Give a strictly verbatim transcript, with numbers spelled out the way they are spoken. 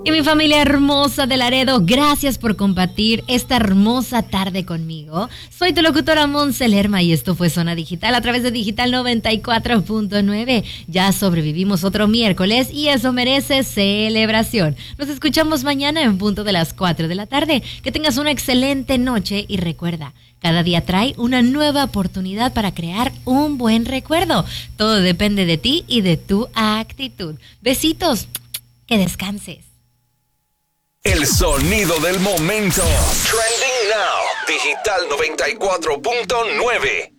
Y mi familia hermosa de Laredo, gracias por compartir esta hermosa tarde conmigo. Soy tu locutora Monse Lerma y esto fue Zona Digital a través de Digital noventa y cuatro punto nueve. Ya sobrevivimos otro miércoles y eso merece celebración. Nos escuchamos mañana en punto de las cuatro de la tarde. Que tengas una excelente noche y recuerda, cada día trae una nueva oportunidad para crear un buen recuerdo. Todo depende de ti y de tu actitud. Besitos, que descanses. El sonido del momento. Trending Now. Digital noventa y cuatro punto nueve.